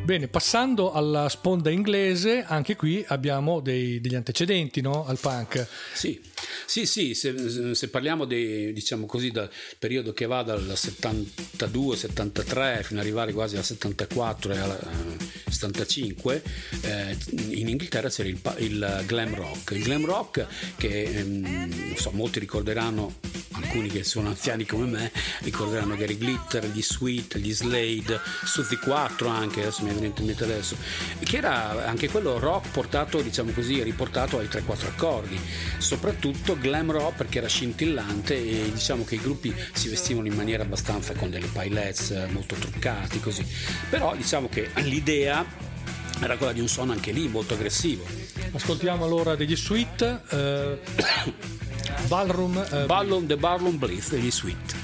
Bene, passando alla sponda inglese, anche qui abbiamo degli antecedenti, no? Al punk. Sì, se parliamo diciamo così, dal periodo che va dal 72-73 fino ad arrivare quasi al 74 e al 75, in Inghilterra c'era il glam rock. Il glam rock che non so, molti ricorderanno, alcuni che sono anziani come me ricorderanno Gary Glitter, gli Sweet, gli Slade, Suzy 4 anche, adesso mi viene in mente adesso, che era anche quello rock portato, diciamo così, riportato ai 3-4 accordi, soprattutto glam rock perché era scintillante e diciamo che i gruppi si vestivano in maniera abbastanza con delle paillettes molto truccati così, però diciamo che l'idea era quella di un suono anche lì molto aggressivo. Ascoltiamo allora degli Sweet, Ballroom The Ballroom Blitz degli Sweet.